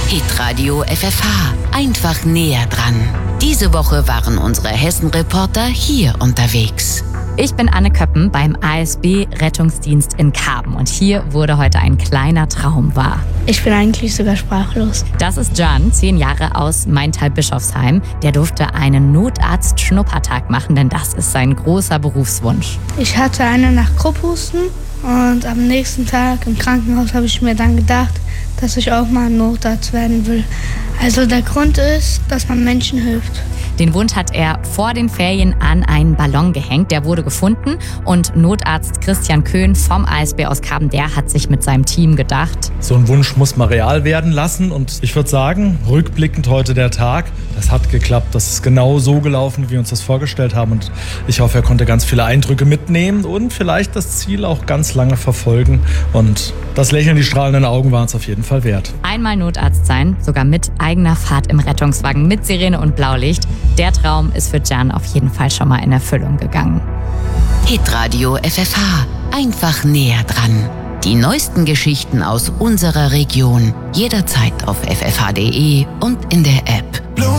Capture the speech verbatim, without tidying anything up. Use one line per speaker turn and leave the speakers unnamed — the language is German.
Hitradio F F H. Einfach näher dran. Diese Woche waren unsere Hessen-Reporter hier unterwegs.
Ich bin Anne Köppen beim A S B-Rettungsdienst in Karben und hier wurde heute ein kleiner Traum wahr.
Ich bin eigentlich sogar sprachlos.
Das ist Can, zehn Jahre aus Maintal-Bischofsheim. Der durfte einen Notarzt-Schnuppertag machen, denn das ist sein großer Berufswunsch.
Ich hatte eine Nacht Krupphusten und am nächsten Tag im Krankenhaus habe ich mir dann gedacht, dass ich auch mal Notarzt werden will. Also der Grund ist, dass man Menschen hilft.
Den Wunsch hat er vor den Ferien an einen Ballon gehängt. Der wurde gefunden und Notarzt Christian Köhn vom A S B aus Karben, der hat sich mit seinem Team gedacht:
So ein Wunsch muss man real werden lassen und ich würde sagen, rückblickend heute der Tag, das hat geklappt. Das ist genau so gelaufen, wie wir uns das vorgestellt haben und ich hoffe, er konnte ganz viele Eindrücke mitnehmen und vielleicht das Ziel auch ganz lange verfolgen und das Lächeln, die strahlenden Augen waren es auf jeden Fall wert.
Einmal Notarzt sein, sogar mit eigener Fahrt im Rettungswagen mit Sirene und Blaulicht. Der Traum ist für Can auf jeden Fall schon mal in Erfüllung gegangen.
Hitradio F F H. Einfach näher dran. Die neuesten Geschichten aus unserer Region. Jederzeit auf f f h punkt d e und in der App.